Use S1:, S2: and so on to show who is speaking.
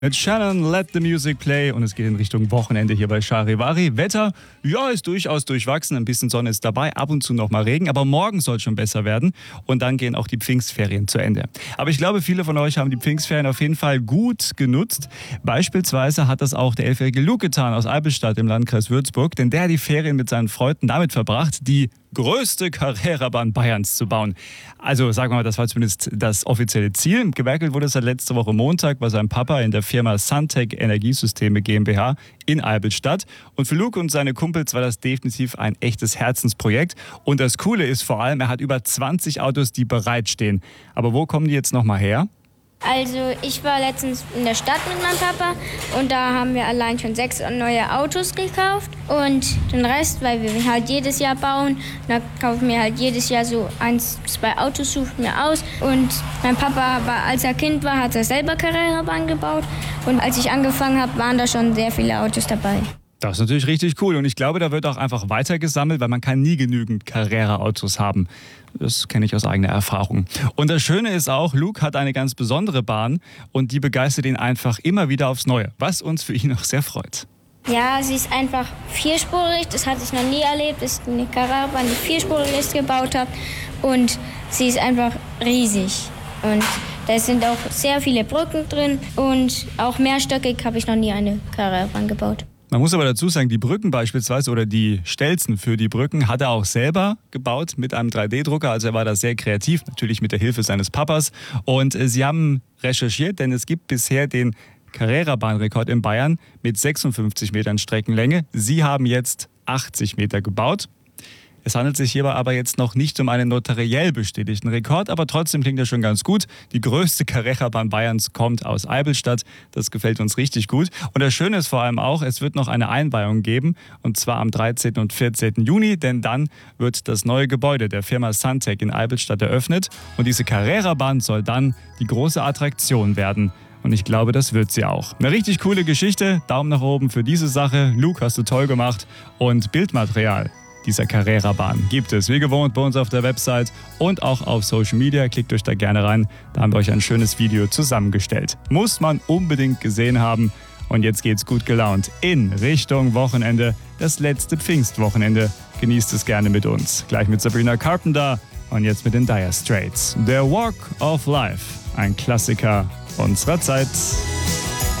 S1: Mit Shannon, Let the Music Play, und es geht in Richtung Wochenende hier bei Charivari. Wetter, ja, ist durchaus durchwachsen, ein bisschen Sonne ist dabei, ab und zu noch mal Regen, aber morgen soll es schon besser werden und dann gehen auch die Pfingstferien zu Ende. Aber ich glaube, viele von euch haben die Pfingstferien auf jeden Fall gut genutzt. Beispielsweise hat das auch der 11-jährige Luke getan aus Albelstadt im Landkreis Würzburg, denn der hat die Ferien mit seinen Freunden damit verbracht, die größte Carrera-Bahn Bayerns zu bauen. Also sagen wir mal, das war zumindest das offizielle Ziel. Gewerkelt wurde es seit letzter Woche Montag bei seinem Papa in der Firma Suntech Energiesysteme GmbH in Albelstadt. Und für Luke und seine Kumpels war das definitiv ein echtes Herzensprojekt. Und das Coole ist vor allem, er hat über 20 Autos, die bereitstehen. Aber wo kommen die jetzt nochmal her?
S2: Also ich war letztens in der Stadt mit meinem Papa und da haben wir allein schon 6 neue Autos gekauft und den Rest, weil wir halt jedes Jahr bauen, da kaufen wir halt jedes Jahr so 1, 2 Autos, suchen wir aus. Und mein Papa, als er Kind war, hat er selber Carrera-Bahn gebaut und als ich angefangen habe, waren da schon sehr viele Autos dabei.
S1: Das ist natürlich richtig cool und ich glaube, da wird auch einfach weiter gesammelt, weil man kann nie genügend Carrera-Autos haben. Das kenne ich aus eigener Erfahrung. Und das Schöne ist auch, Luke hat eine ganz besondere Bahn und die begeistert ihn einfach immer wieder aufs Neue, was uns für ihn auch sehr freut.
S2: Ja, sie ist einfach vierspurig, das hatte ich noch nie erlebt. Das ist eine Carrera-Bahn, die vierspurig ist, gebaut habe und sie ist einfach riesig. Und da sind auch sehr viele Brücken drin und auch mehrstöckig habe ich noch nie eine Carrera-Bahn gebaut.
S1: Man muss aber dazu sagen, die Brücken beispielsweise oder die Stelzen für die Brücken hat er auch selber gebaut mit einem 3D-Drucker. Also er war da sehr kreativ, natürlich mit der Hilfe seines Papas. Und sie haben recherchiert, denn es gibt bisher den Carrera-Bahn-Rekord in Bayern mit 56 Metern Streckenlänge. Sie haben jetzt 80 Meter gebaut. Es handelt sich hierbei aber jetzt noch nicht um einen notariell bestätigten Rekord, aber trotzdem klingt das schon ganz gut. Die größte Carrera-Bahn Bayerns kommt aus Albelstadt. Das gefällt uns richtig gut. Und das Schöne ist vor allem auch, es wird noch eine Einweihung geben, und zwar am 13. und 14. Juni, denn dann wird das neue Gebäude der Firma Suntech in Albelstadt eröffnet. Und diese Carrera-Bahn soll dann die große Attraktion werden. Und ich glaube, das wird sie auch. Eine richtig coole Geschichte. Daumen nach oben für diese Sache. Luke, hast du toll gemacht. Und Bildmaterial dieser Carrera-Bahn gibt es wie gewohnt bei uns auf der Website und auch auf Social Media. Klickt euch da gerne rein. Da haben wir euch ein schönes Video zusammengestellt. Muss man unbedingt gesehen haben. Und jetzt geht's gut gelaunt in Richtung Wochenende. Das letzte Pfingstwochenende. Genießt es gerne mit uns. Gleich mit Sabrina Carpenter und jetzt mit den Dire Straits. Der Walk of Life. Ein Klassiker unserer Zeit.